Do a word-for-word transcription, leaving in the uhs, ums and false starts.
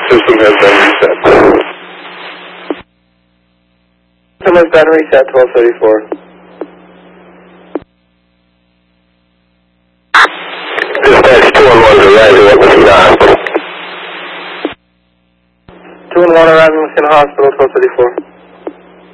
System has been reset. System has been reset, twelve thirty-four. Dispatch two one one to Rising at Messina Hospital. two one one arriving Messina Hospital, twelve thirty-four.